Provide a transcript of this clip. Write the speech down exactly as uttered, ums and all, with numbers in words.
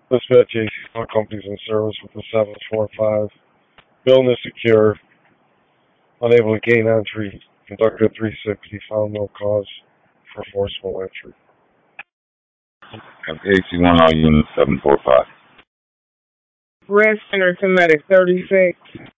Dispatch A C Call companies in service with the seven four five. Building is secure. Unable to gain entry. Conductor three sixty. Found no cause for forcible entry. A C one all units seven four five. Red Center to Medic thirty-six.